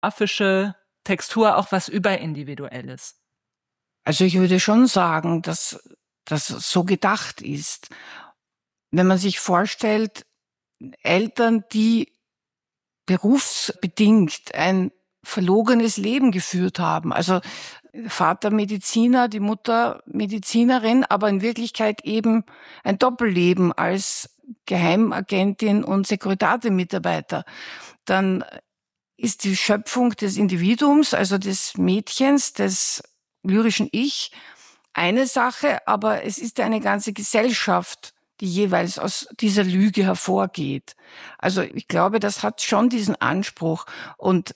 biografische Textur auch was Überindividuelles? Also ich würde schon sagen, dass das so gedacht ist. Wenn man sich vorstellt, Eltern, die berufsbedingt ein verlogenes Leben geführt haben, also Vater Mediziner, die Mutter Medizinerin, aber in Wirklichkeit eben ein Doppelleben als Geheimagentin und Securitate-Mitarbeiter, dann ist die Schöpfung des Individuums, also des Mädchens, des lyrischen Ich, eine Sache, aber es ist eine ganze Gesellschaft, die jeweils aus dieser Lüge hervorgeht. Also ich glaube, das hat schon diesen Anspruch. Und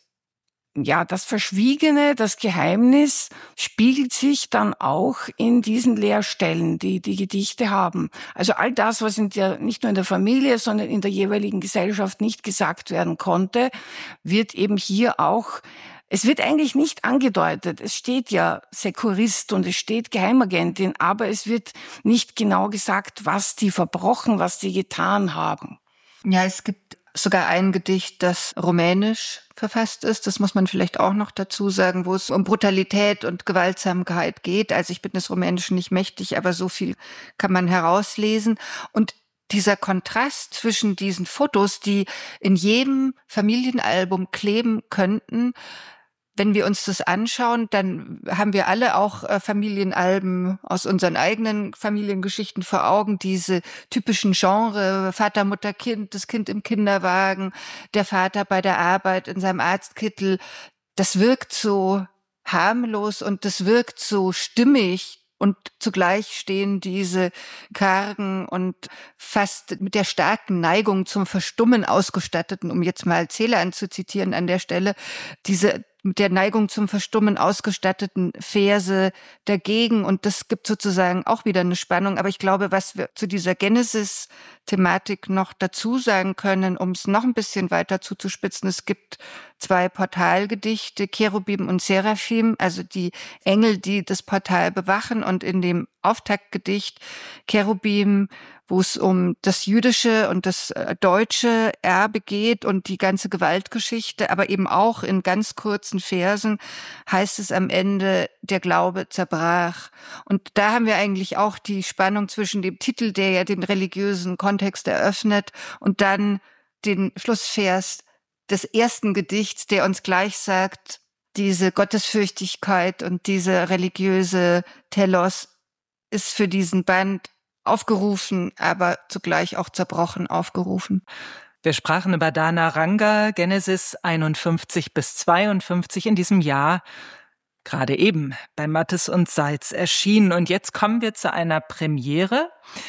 ja, das Verschwiegene, das Geheimnis spiegelt sich dann auch in diesen Leerstellen, die die Gedichte haben. Also all das, was nicht nur in der Familie, sondern in der jeweiligen Gesellschaft nicht gesagt werden konnte, wird eben hier auch, es wird eigentlich nicht angedeutet. Es steht ja Sekurist und es steht Geheimagentin, aber es wird nicht genau gesagt, was die verbrochen, was die getan haben. Ja, es gibt sogar ein Gedicht, das rumänisch verfasst ist. Das muss man vielleicht auch noch dazu sagen, wo es um Brutalität und Gewaltsamkeit geht. Also ich bin des Rumänischen nicht mächtig, aber so viel kann man herauslesen. Und dieser Kontrast zwischen diesen Fotos, die in jedem Familienalbum kleben könnten, wenn wir uns das anschauen, dann haben wir alle auch Familienalben aus unseren eigenen Familiengeschichten vor Augen, diese typischen Genre, Vater, Mutter, Kind, das Kind im Kinderwagen, der Vater bei der Arbeit in seinem Arztkittel. Das wirkt so harmlos und das wirkt so stimmig. Und zugleich stehen diese kargen und fast mit der starken Neigung zum Verstummen ausgestatteten, um jetzt mal Celan zu zitieren an der Stelle, diese mit der Neigung zum Verstummen ausgestatteten Verse dagegen. Und das gibt sozusagen auch wieder eine Spannung. Aber ich glaube, was wir zu dieser Genesis-Thematik noch dazu sagen können, um es noch ein bisschen weiter zuzuspitzen, es gibt 2 Portalgedichte, Cherubim und Seraphim, also die Engel, die das Portal bewachen. Und in dem Auftaktgedicht Cherubim, wo es um das jüdische und das deutsche Erbe geht und die ganze Gewaltgeschichte, aber eben auch in ganz kurzen Versen heißt es am Ende, der Glaube zerbrach. Und da haben wir eigentlich auch die Spannung zwischen dem Titel, der ja den religiösen Kontext eröffnet, und dann den Schlussvers des ersten Gedichts, der uns gleich sagt, diese Gottesfürchtigkeit und diese religiöse Telos ist für diesen Band aufgerufen, aber zugleich auch zerbrochen aufgerufen. Wir sprachen über Dana Ranga, Genesis 51 bis 52 in diesem Jahr, gerade eben bei Mattes und Seitz erschienen. Und jetzt kommen wir zu einer Premiere.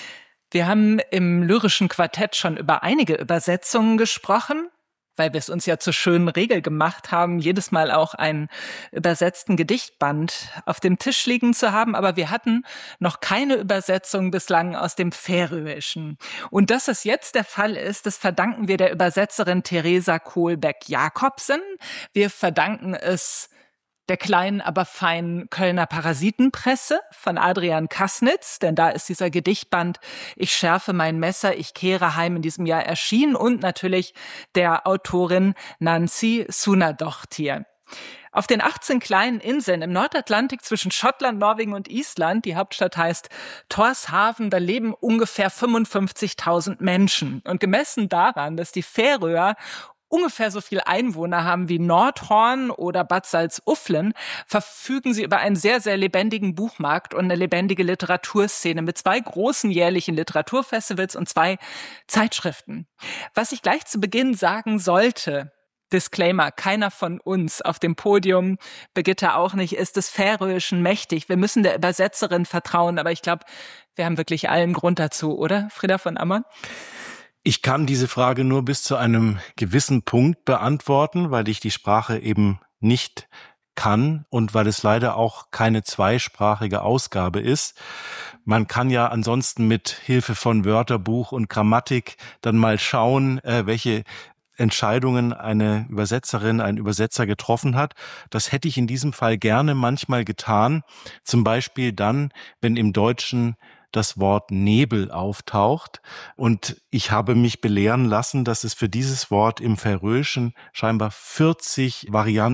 Wir haben im Lyrischen Quartett schon über einige Übersetzungen gesprochen, weil wir es uns ja zur schönen Regel gemacht haben, jedes Mal auch einen übersetzten Gedichtband auf dem Tisch liegen zu haben. Aber wir hatten noch keine Übersetzung bislang aus dem Färöischen. Und dass es jetzt der Fall ist, das verdanken wir der Übersetzerin Theresa Kohlbeck-Jakobsen. Wir verdanken es der kleinen, aber feinen Kölner Parasitenpresse von Adrian Kassnitz, denn da ist dieser Gedichtband Ich schärfe mein Messer, ich kehre heim in diesem Jahr erschienen, und natürlich der Autorin Nancy Sunadochtir. Auf den 18 kleinen Inseln im Nordatlantik zwischen Schottland, Norwegen und Island, die Hauptstadt heißt Tórshavn, da leben ungefähr 55.000 Menschen. Und gemessen daran, dass die Färöer ungefähr so viel Einwohner haben wie Nordhorn oder Bad Salzuflen, verfügen sie über einen sehr, sehr lebendigen Buchmarkt und eine lebendige Literaturszene mit 2 großen jährlichen Literaturfestivals und 2 Zeitschriften. Was ich gleich zu Beginn sagen sollte, Disclaimer, keiner von uns auf dem Podium, Birgitta auch nicht, ist des Färöischen mächtig. Wir müssen der Übersetzerin vertrauen, aber ich glaube, wir haben wirklich allen Grund dazu, oder, Frieda von Ammern? Ich kann diese Frage nur bis zu einem gewissen Punkt beantworten, weil ich die Sprache eben nicht kann und weil es leider auch keine zweisprachige Ausgabe ist. Man kann ja ansonsten mit Hilfe von Wörterbuch und Grammatik dann mal schauen, welche Entscheidungen eine Übersetzerin, ein Übersetzer getroffen hat. Das hätte ich in diesem Fall gerne manchmal getan. Zum Beispiel dann, wenn im Deutschen das Wort Nebel auftaucht. Und ich habe mich belehren lassen, dass es für dieses Wort im Färöischen scheinbar 40 Varianten